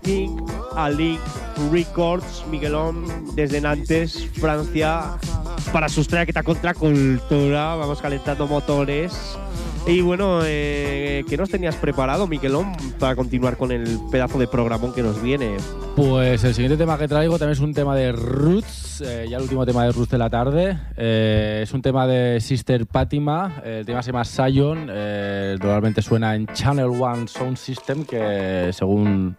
Think a League Records, Miguelón, desde Nantes, Francia, para su track Contracultura. Vamos calentando motores. Y bueno, ¿qué nos tenías preparado, Miguelón, para continuar con el pedazo de programón que nos viene? Pues el siguiente tema que traigo también es un tema de Roots, ya el último tema de Roots de la tarde. Es un tema de Sister Fatima, el tema se llama Sion, normalmente suena en Channel One Sound System, que según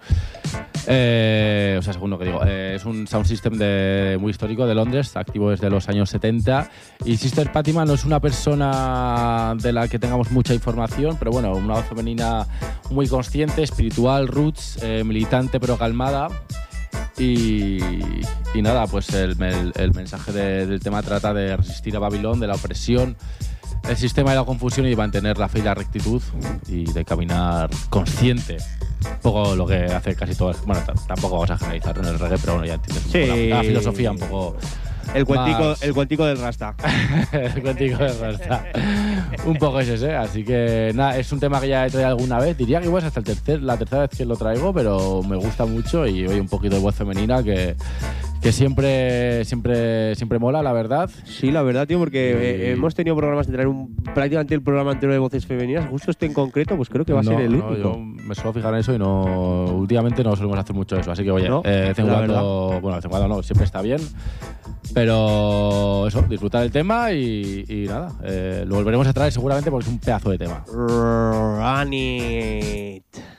lo que digo, es un sound system muy histórico de Londres, activo desde los años 70. Y Sister Fatima no es una persona de la que tengamos mucha información, pero bueno, una voz femenina muy consciente, espiritual, roots, militante pero calmada. Y nada, pues el mensaje del tema trata de resistir a Babilón, de la opresión, el sistema de la confusión y de mantener la fe y la rectitud y de caminar consciente. Un poco lo que hace casi todo. Bueno, tampoco vamos a generalizar en el reggae, pero bueno, ya entiendes. Sí. La filosofía un poco. El cuentico del Rasta. El cuentico del Rasta. Un poco es ese, así que nada, es un tema que ya he traído alguna vez. Diría que igual es hasta la tercera vez que lo traigo, pero me gusta mucho y oye un poquito de voz femenina que siempre mola, la verdad. Sí, la verdad, tío, porque hemos tenido programas de traer prácticamente el programa entero de voces femeninas. Justo este en concreto, pues creo que va a ser el único. Yo me suelo fijar en eso y últimamente no solemos hacer mucho eso, así que oye, ¿No? de vez en cuando no, siempre está bien. Pero eso, disfrutar del tema y nada, lo volveremos a traer seguramente porque es un pedazo de tema. Run it.